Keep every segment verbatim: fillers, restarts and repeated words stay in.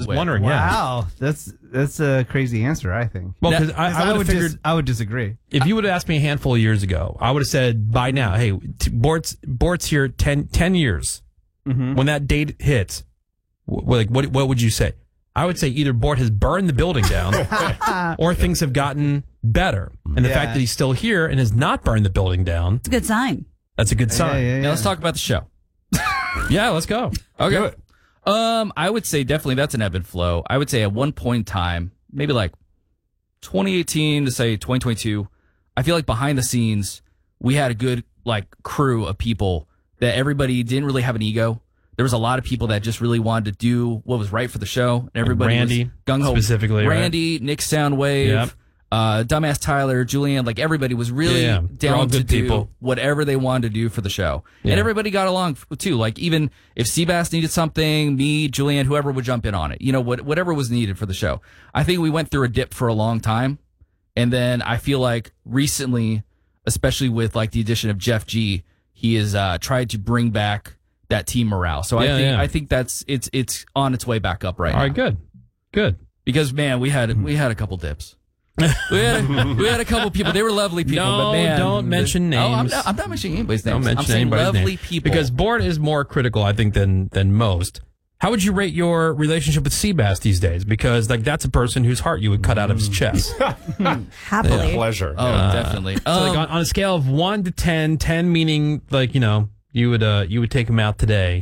just way. wondering. Wow, Yeah. that's that's a crazy answer. I think. Well, because Because I, I, I would have would figured dis- I would disagree. if you would have asked me a handful of years ago, I would have said by now, hey, t- Bort's Bort's here ten, ten years. Mm-hmm. When that date hits, wh- like what what would you say? I would say either Bort has burned the building down, or things have gotten better. And the Yeah. fact that he's still here and has not burned the building down, It's a good sign. that's a good Yeah, sign. yeah, Now yeah. let's talk about the show. Yeah, let's go. Okay. Um, I would say definitely that's an ebb and flow. I would say at one point in time, maybe like twenty eighteen to say twenty twenty-two, I feel like behind the scenes, we had a good like crew of people that everybody didn't really have an ego. There was a lot of people that just really wanted to do what was right for the show. And everybody Randy, was gung-ho. specifically, right? Randy, Nick Soundwave, Yep. uh, Dumbass Tyler, Julianne, like everybody was really Yeah, yeah. They're all down to good do people. whatever they wanted to do for the show. Yeah. And everybody got along f- too. Like even if Seabass needed something, me, Julianne, whoever would jump in on it. You know, what, whatever was needed for the show. I think we went through a dip for a long time. And then I feel like recently, especially with like the addition of Jeff G, he has uh, tried to bring back that team morale. So I Yeah, think yeah. I think that's it's it's on its way back up right All now. right, good. Good. Because man, we had we had a couple dips. we had a, we had a couple people. They were lovely people. No, but man, don't mention Oh, I'm names. not, I'm not mentioning anybody's names. Don't mention I'm saying anybody's lovely name. people. Because Bort is more critical, I think, than than most. How would you rate your relationship with Seabass these days? Because like that's a person whose heart you would cut out of his chest. Happily. Pleasure. oh, Uh, definitely. So Um, like on, on a scale of one to ten, ten meaning like you know you would uh you would take him out today.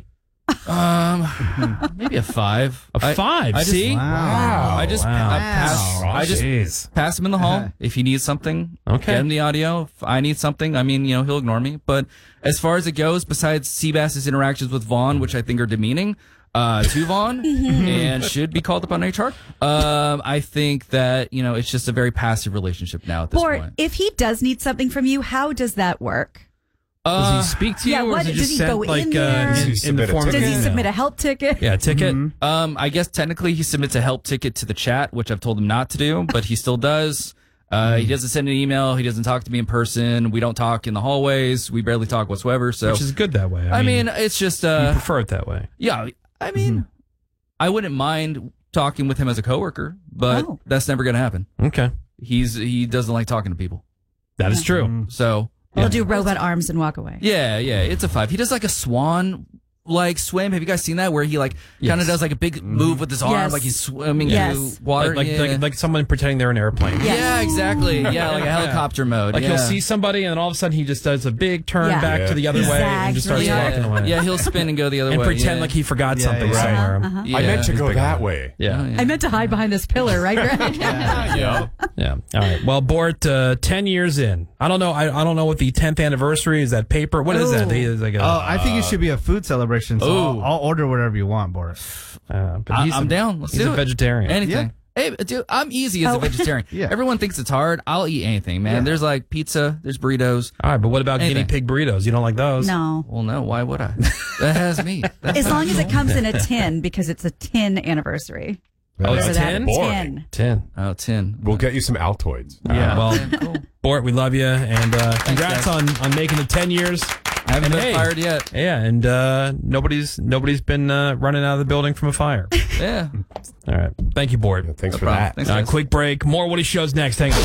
um, maybe a five. A I- five. I just- see? Wow. I just Wow. I pass. Wow. I just Jeez. pass him in the hall if he needs something. Okay. Get him the audio. If I need something, I mean, you know, he'll ignore me. But as far as it goes, besides Seabass's interactions with Vaughn, which I think are demeaning uh, to Vaughn and should be called up on H R, um, I think that you know it's just a very passive relationship now at this Or point. if he does need something from you, how does that work? Does Uh, he speak to you, yeah, or what- is it does just he sent go like in uh, there? in, Does he in the submit a form of Does an he email? submit a help ticket? Yeah, ticket. Um, I guess technically he submits a help ticket to the chat, which I've told him not to do, but he still does. Uh, he doesn't send an email. He doesn't talk to me in person. We don't talk in the hallways. We barely talk whatsoever. So, Which is good that way. I, I mean, it's just, you uh, prefer it that way. yeah, I mean, I wouldn't mind talking with him as a coworker, but Oh. that's never going to happen. Okay, He's, he doesn't like talking to people. that is true. So, He'll do robot arms and walk away. yeah, yeah, it's a five. He does like a swan like swim. Have you guys seen that where he like kind of Yes. does like a big move with his arm, Yes. like he's swimming Yes. through water? Like like, yeah. like like someone pretending they're an airplane. Yes. Yeah, exactly. Yeah, like a helicopter mode. Like yeah. he'll see somebody and then all of a sudden he just does a big turn Yeah. back Yeah. to the other He way and just starts zags really walking yeah. away. Yeah, he'll spin and go the other and way. pretend yeah. like he forgot Yeah, something yeah. somewhere. Uh-huh. Yeah. I meant to go big that on it. way. Yeah. Oh, yeah. I meant to hide behind this pillar, right, Greg? Yeah. Yeah. All right. Well, Bort, uh, ten years in. I don't know. I, I don't know what the tenth anniversary is. That paper. What is that? Ooh. It's like a, Oh, I think it should be a food celebration. So Ooh. I'll, I'll order whatever you want, Boris. uh, but I, he's I'm a, down. Let's he's do a it. vegetarian. Anything. Hey, dude, I'm easy as Oh. a vegetarian. Yeah. Everyone thinks it's hard. I'll eat anything, man. Yeah. There's like pizza. There's burritos. All right, but what about Anything. guinea pig burritos? You don't like those? No. Well, no. Why would I? That has meat. That's As long as it comes in a tin, because it's a tin anniversary. Oh, it's So a that- ten. boring. tin. Ten. oh, tin. We'll get you some Altoids. Yeah. Well, Yeah, cool. Bort, we love you, and uh, congrats guys. on, on making the ten years. I haven't And been hey, fired yet. Yeah, and uh, nobody's nobody's been uh, running out of the building from a fire. Yeah. All right. Thank you, Bort. Thanks No for problem. that. Thanks, Uh, guys. quick break. More Woody shows next. Hang on.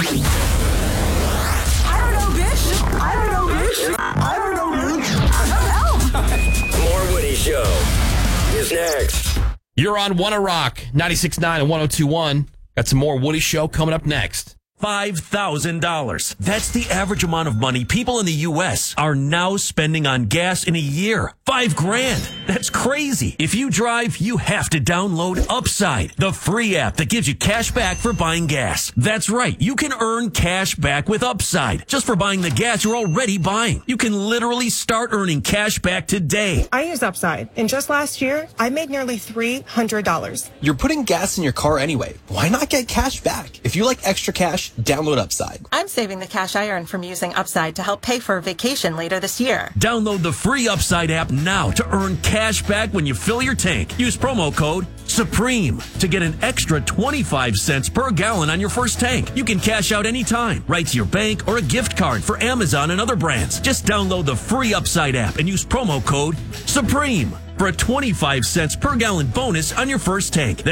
I don't know, bitch. I don't know, bitch. I don't know, bitch. I don't know. More Woody Show is next. You're on Wanna Rock, ninety-six point nine and one oh two point one. Got some more Woody Show coming up next. five thousand dollars. That's the average amount of money people in the U S are now spending on gas in a year. Five grand. That's crazy. If you drive, you have to download Upside, the free app that gives you cash back for buying gas. That's right. You can earn cash back with Upside just for buying the gas you're already buying. You can literally start earning cash back today. I use Upside, and just last year, I made nearly three hundred dollars. You're putting gas in your car anyway. Why not get cash back? If you like extra cash, download Upside. I'm saving the cash I earn from using Upside to help pay for a vacation later this year. Download the free Upside app now to earn cash back when you fill your tank. Use promo code SUPREME to get an extra twenty-five cents per gallon on your first tank. You can cash out anytime, right to your bank or a gift card for Amazon and other brands. Just download the free Upside app and use promo code SUPREME for a twenty-five cents per gallon bonus on your first tank.